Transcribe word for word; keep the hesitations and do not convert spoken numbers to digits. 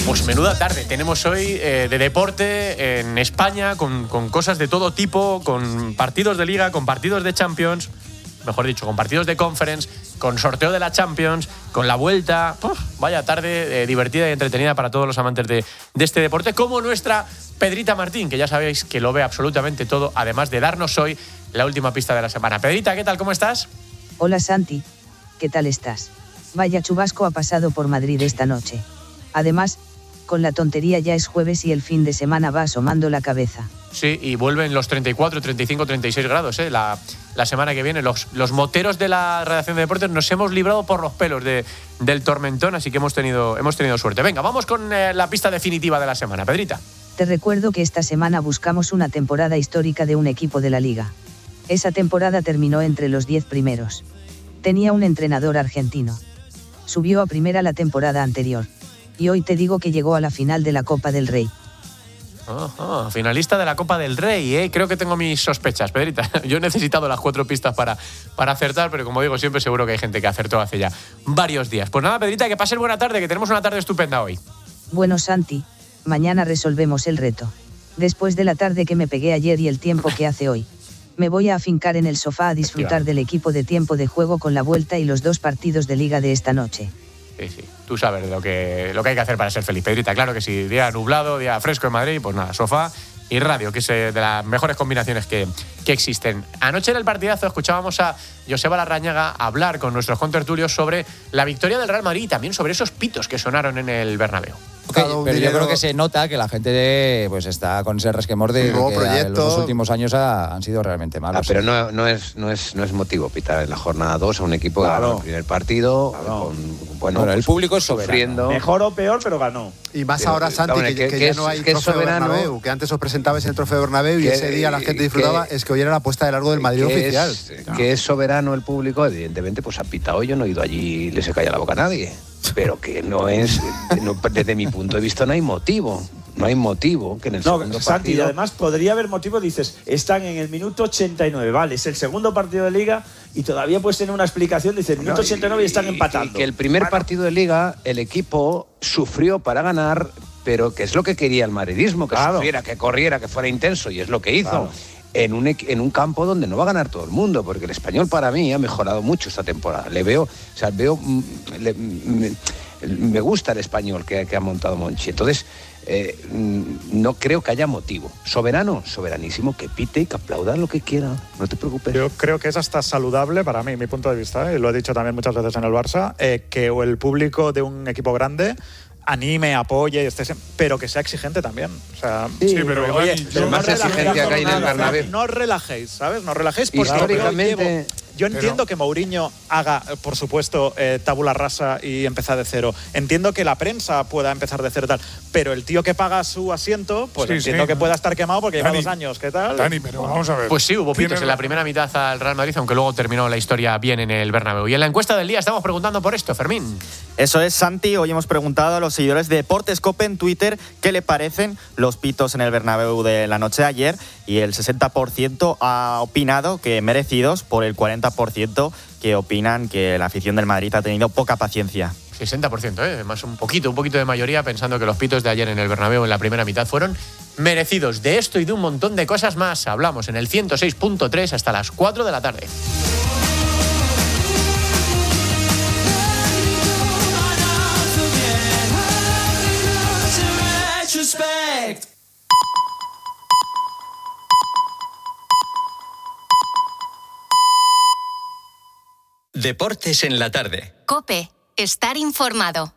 Pues menuda tarde tenemos hoy eh, de deporte en España, con, con cosas de todo tipo, con partidos de Liga, con partidos de Champions, mejor dicho, con partidos de Conference, con sorteo de la Champions, con la vuelta. Uf, vaya tarde eh, divertida y entretenida para todos los amantes de, de este deporte, como nuestra Pedrita Martín, que ya sabéis que lo ve absolutamente todo, además de darnos hoy la última pista de la semana. Pedrita, ¿qué tal? ¿Cómo estás? Hola Santi, ¿qué tal estás? Vaya chubasco ha pasado por Madrid esta noche. Además, con la tontería ya es jueves y el fin de semana va asomando la cabeza. Sí, y vuelven los treinta y cuatro, treinta y cinco, treinta y seis grados, ¿eh? La, la semana que viene. Los, los moteros de la redacción de deportes nos hemos librado por los pelos de, del tormentón, así que hemos tenido, hemos tenido suerte. Venga, vamos con eh, la pista definitiva de la semana. Pedrita. Te recuerdo que esta semana buscamos una temporada histórica de un equipo de la Liga. Esa temporada terminó entre los diez primeros. Tenía un entrenador argentino. Subió a primera la temporada anterior. Y hoy te digo que llegó a la final de la Copa del Rey. Ajá, finalista de la Copa del Rey, ¿eh? Creo que tengo mis sospechas, Pedrita. Yo he necesitado las cuatro pistas para, para acertar, pero como digo siempre, seguro que hay gente que acertó hace ya varios días. Pues nada, Pedrita, que pases buena tarde, que tenemos una tarde estupenda hoy. Bueno, Santi, mañana resolvemos el reto. Después de la tarde que me pegué ayer y el tiempo que hace hoy, me voy a afincar en el sofá a disfrutar del equipo de tiempo de juego con la vuelta y los dos partidos de Liga de esta noche. Sí, sí, tú sabes lo que, lo que hay que hacer para ser feliz, Pedrita. Claro que sí, día nublado, día fresco en Madrid, pues nada, sofá y radio, que es de las mejores combinaciones que, que existen. Anoche en el partidazo escuchábamos a Joseba Larrañaga hablar con nuestros contertulios sobre la victoria del Real Madrid y también sobre esos pitos que sonaron en el Bernabéu. Okay, pero yo creo que se nota que la gente de, pues está con ese resquemor de que los últimos años ha, han sido realmente malos. Ah, pero no, no, es, no, es, no es motivo pitar en la jornada dos a un equipo claro. que ganó el primer partido. Claro. Con, bueno, bueno, el pues, público es soberano. Sufriendo. Mejor o peor, pero ganó. Y más pero, ahora, Santi, hombre, que, que, que, que ya es, no hay que trofeo soberano, Bernabéu, que antes os presentabais en el trofeo Bernabéu y que, ese día la gente disfrutaba, que, es que hoy era la puesta de largo del Madrid que oficial. Es, que es soberano el público, evidentemente, pues ha pitado. Yo no he ido allí y le se calla la boca a nadie. Pero que no es, no, desde mi punto de vista no hay motivo. No hay motivo que en el no, segundo Santi, partido... y además podría haber motivo, dices, están en el minuto ochenta y nueve, vale, es el segundo partido de Liga y todavía puedes tener una explicación, dice, el minuto ochenta y nueve y están empatando. Y que el primer bueno. partido de Liga, el equipo sufrió para ganar, pero que es lo que quería el madridismo, que claro. sufriera, que corriera, que fuera intenso, y es lo que hizo. Claro. En un, en un campo donde no va a ganar todo el mundo, porque el español para mí ha mejorado mucho esta temporada. Le veo, o sea, veo, le, me, me gusta el español que, que ha montado Monchi. Entonces, eh, no creo que haya motivo. Soberano, soberanísimo, que pite y que aplauda lo que quiera. No te preocupes. Yo creo que es hasta saludable para mí, mi punto de vista, ¿eh? Y lo he dicho también muchas veces en el Barça, eh, que el público de un equipo grande anime, apoye, esté, pero que sea exigente también. O sea, sí, sí pero, pero oye, pero más exigencia que hay en el Bernabéu. No os relajéis, ¿sabes? No os relajéis porque históricamente. Yo entiendo pero... que Mourinho haga, por supuesto, eh, tabula rasa y empezar de cero. Entiendo que la prensa pueda empezar de cero tal, pero el tío que paga su asiento, pues sí, entiendo sí. que pueda estar quemado porque Dani, lleva dos años. ¿Qué tal? Dani, pero vamos a ver. Pues sí, hubo pitos en la primera mitad al Real Madrid, aunque luego terminó la historia bien en el Bernabéu. Y en la encuesta del día estamos preguntando por esto, Fermín. Eso es, Santi. Hoy hemos preguntado a los seguidores de Deportes Cope en Twitter qué le parecen los pitos en el Bernabéu de la noche de ayer, y el sesenta por ciento ha opinado que merecidos, por el cuarenta por ciento que opinan que la afición del Madrid ha tenido poca paciencia. sesenta por ciento, ¿eh? Más un poquito, un poquito de mayoría pensando que los pitos de ayer en el Bernabéu en la primera mitad fueron merecidos. De esto y de un montón de cosas más hablamos en el ciento seis punto tres hasta las cuatro de la tarde. Deportes en la tarde. COPE. Estar informado.